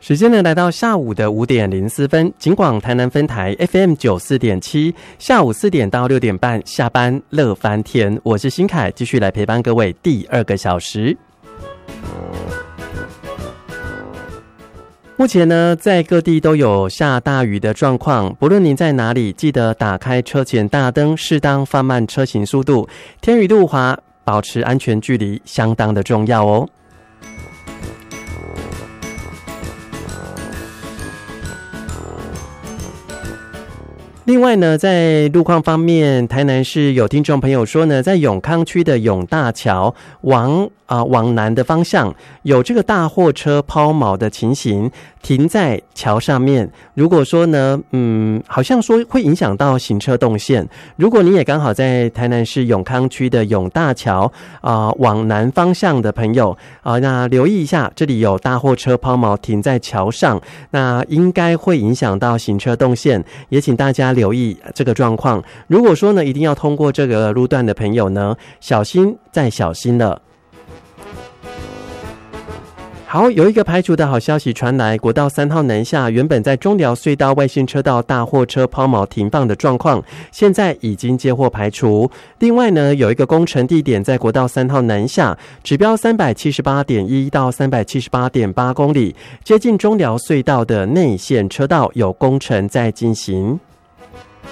时间呢来到下午的5点04分，警广台南分台 FM94.7，下午4点到6点半下班乐翻天，我是新凯，继续来陪伴各位第2个小时。目前呢，在各地都有下大雨的状况，不论您在哪里，记得打开车前大灯，适当放慢车行速度，天雨路滑，保持安全距离相当的重要哦。另外呢，在路况方面，台南市有听众朋友说呢，在永康区的永大桥往南的方向有这个大货车抛锚的情形，停在桥上面。如果说呢，好像说会影响到行车动线。如果你也刚好在台南市永康区的永大桥往南方向的朋友那留意一下，这里有大货车抛锚停在桥上，那应该会影响到行车动线，也请大家留意这个状况。如果说呢，一定要通过这个路段的朋友呢，小心再小心了。好，有一个排除的好消息传来，国道3号南下，原本在中寮隧道外线车道大货车抛锚停放的状况，现在已经接获排除。另外呢，有一个工程地点在国道3号南下，指标 378.1 到 378.8 公里，接近中寮隧道的内线车道有工程在进行。